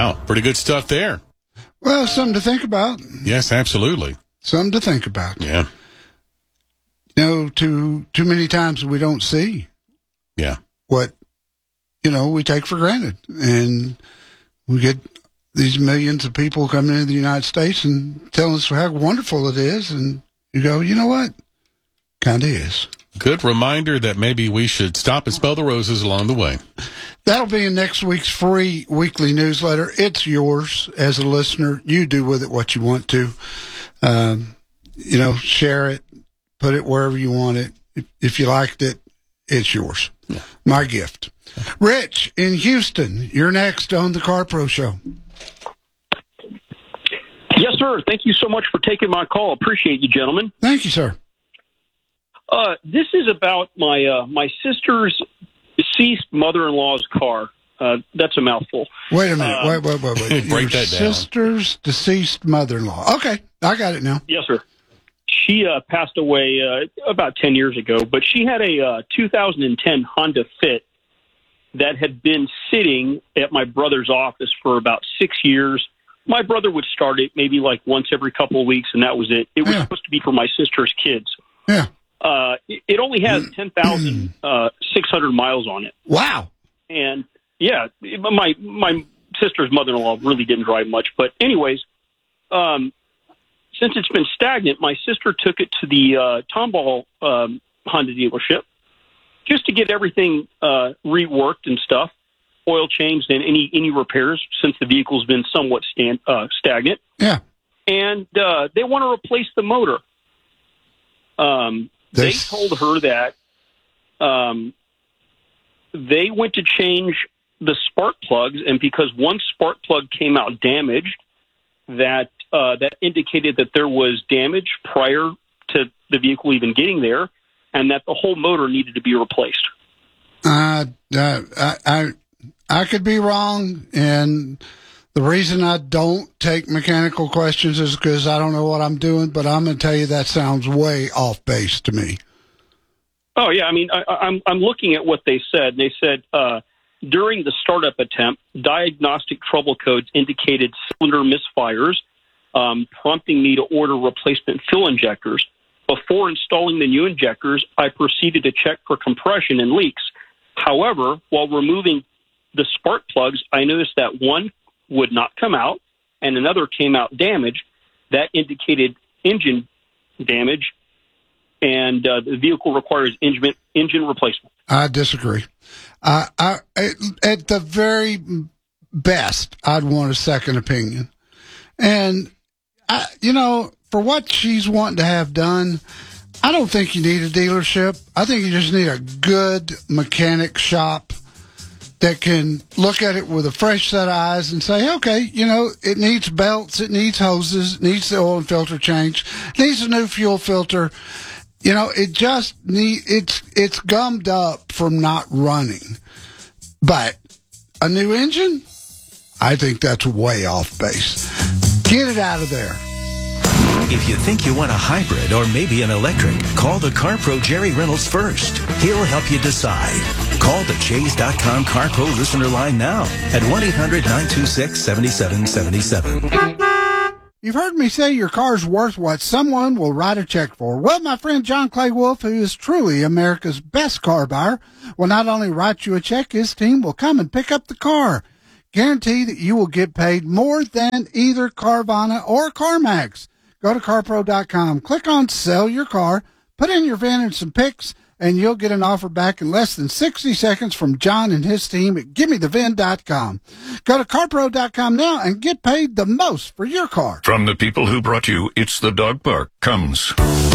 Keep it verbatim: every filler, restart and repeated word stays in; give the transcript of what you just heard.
Wow, pretty good stuff there. Well, something to think about. Yes, absolutely. Something to think about. Yeah. You know, too, too many times we don't see Yeah. what, you know, we take for granted. And we get these millions of people coming into the United States and telling us how wonderful it is. And you go, you know what? Kind of is. Good reminder that maybe we should stop and smell the roses along the way. That'll be in next week's free weekly newsletter. It's yours as a listener. You do with it what you want to. Um, you know, share it, put it wherever you want it. If, if you liked it, it's yours. Yeah. My gift. Rich in Houston, you're next on the Car Pro Show. Yes, sir. Thank you so much for taking my call. Appreciate you, gentlemen. Thank you, sir. Uh, this is about my uh, my sister's deceased mother-in-law's car. Uh, that's a mouthful. Wait a minute. Uh, wait, wait, wait, wait. Break Your that down. sister's deceased mother-in-law. Okay, I got it now. Yes, sir. She uh, passed away uh, about ten years ago, but she had a uh, two thousand ten Honda Fit that had been sitting at my brother's office for about six years. My brother would start it maybe like once every couple of weeks, and that was it. It was Yeah. supposed to be for my sister's kids. Yeah. Uh, it, it only has ten thousand six hundred miles on it. Wow. And, yeah, my my sister's mother-in-law really didn't drive much. But anyways, um, since it's been stagnant, my sister took it to the uh, Tomball um, Honda dealership just to get everything uh, reworked and stuff, oil changed and any any repairs since the vehicle's been somewhat stand, uh, stagnant. Yeah. And uh, they want to replace the motor. Um, they There's- told her that um, they went to change the spark plugs, and because one spark plug came out damaged, that uh, that indicated that there was damage prior to the vehicle even getting there, and that the whole motor needed to be replaced. Uh, uh, I, I, I could be wrong, and the reason I don't take mechanical questions is because I don't know what I'm doing, but I'm going to tell you that sounds way off base to me. Oh, yeah. I mean, I, I'm I'm looking at what they said. They said uh, during the startup attempt, diagnostic trouble codes indicated cylinder misfires, um, prompting me to order replacement fuel injectors. Before installing the new injectors, I proceeded to check for compression and leaks. However, while removing the spark plugs, I noticed that one would not come out and another came out damaged. That indicated engine damage, and uh, the vehicle requires engine engine replacement. I disagree. I, I, at the very best, I'd want a second opinion. And, I, you know, for what she's wanting to have done, I don't think you need a dealership. I think you just need a good mechanic shop that can look at it with a fresh set of eyes and say, okay, you know, it needs belts, it needs hoses, it needs the oil and filter change, it needs a new fuel filter. You know, it just need it's it's gummed up from not running. But a new engine, I think that's way off base. Get it out of there. If you think you want a hybrid or maybe an electric, call the CarPro Jerry Reynolds first. He'll help you decide. Call the Chase dot com CarPro listener line now at one eight hundred nine two six seven seven seven seven. You've heard me say your car's worth what someone will write a check for. Well, my friend John Clay Wolf, who is truly America's best car buyer, will not only write you a check, his team will come and pick up the car. Guarantee that you will get paid more than either Carvana or CarMax. Go to car pro dot com, click on Sell Your Car, put in your V I N and some pics, and you'll get an offer back in less than sixty seconds from John and his team at give me the V I N dot com. Go to car pro dot com now and get paid the most for your car. From the people who brought you It's the Dog Park comes